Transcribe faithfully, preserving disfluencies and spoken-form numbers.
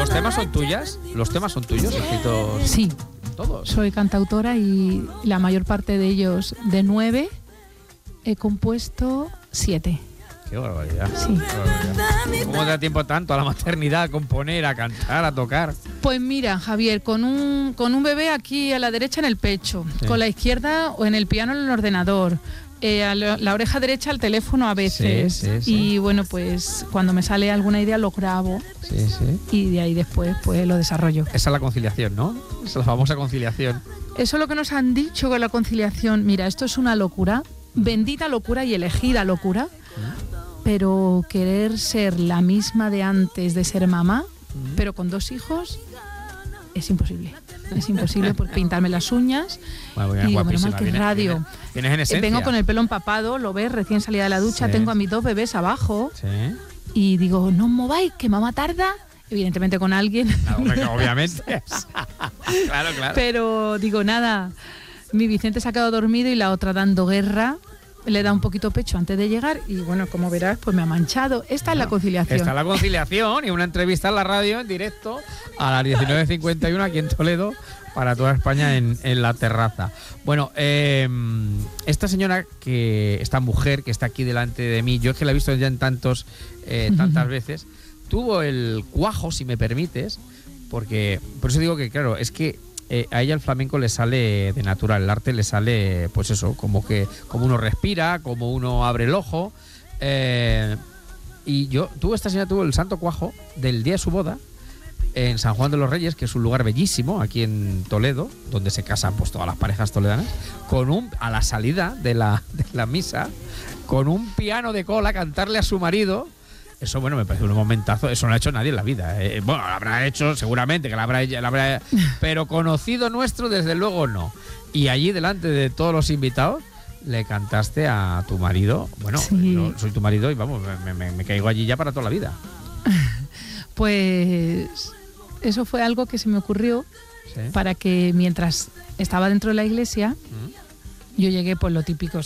¿Los temas son tuyas? ¿Los temas son tuyos escritos? Sí. Todos. Soy cantautora y la mayor parte de ellos, de nueve, he compuesto siete. Qué barbaridad. Sí. Qué barbaridad. ¿Cómo te da tiempo tanto a la maternidad, a componer, a cantar, a tocar? Pues mira, Javier, con un, con un bebé aquí a la derecha en el pecho, Sí. con la izquierda o en el piano en el ordenador, eh, a la, la oreja derecha al teléfono a veces. Sí, sí, sí. Y bueno, pues cuando me sale alguna idea lo grabo Sí, sí. y de ahí después pues lo desarrollo. Esa es la conciliación, ¿no? Esa es la famosa conciliación. Eso es lo que nos han dicho con la conciliación. Mira, esto es una locura, bendita locura y elegida locura, pero querer ser la misma de antes de ser mamá, pero con dos hijos, es imposible. Es imposible por pintarme las uñas. Bueno, Y digo, menos guapísima. mal que es Vienes- radio. vienes- Vienes en Eh, esencia. Vengo con el pelo empapado, lo ves, recién salida de la ducha, Sí. tengo a mis dos bebés abajo Sí. y digo, no os mováis, que mamá tarda. Evidentemente con alguien. Ah, hombre, obviamente. Claro, claro. Pero digo, nada, mi Vicente se ha quedado dormido y la otra dando guerra. Le da un poquito pecho antes de llegar y bueno, como verás, pues me ha manchado. Esta es la conciliación. Está la conciliación y una entrevista en la radio en directo a las diecinueve cincuenta y uno aquí en Toledo para toda España en, en la terraza. Bueno, eh, esta señora, que esta mujer que está aquí delante de mí, yo es que la he visto ya en tantos, eh, tantas veces, tuvo el cuajo, si me permites, porque por eso digo que claro, es que Eh, a ella el flamenco le sale de natural, el arte le sale, pues eso, como que como uno respira, como uno abre el ojo. Eh, y yo, tuvo esta señora tuvo el santo cuajo del día de su boda en San Juan de los Reyes, que es un lugar bellísimo aquí en Toledo, donde se casan pues todas las parejas toledanas, con un a la salida de la, de la misa, con un piano de cola, cantarle a su marido. Eso, bueno, me parece un momentazo. Eso no lo ha hecho nadie en la vida. Eh, bueno, lo habrá hecho seguramente, que la habrá, la habrá, pero conocido nuestro, desde luego, no. Y allí, delante de todos los invitados, le cantaste a tu marido. Bueno, Sí. yo soy tu marido y vamos, me, me, me caigo allí ya para toda la vida. Pues eso fue algo que se me ocurrió ¿Sí? para que mientras estaba dentro de la iglesia, ¿Mm? yo llegué, pues lo típico,